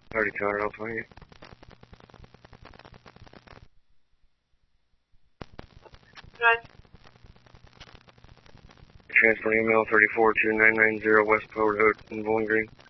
Already counted, I'll find you. Good. Transport email 342990 West Poe Road in Bowling Green.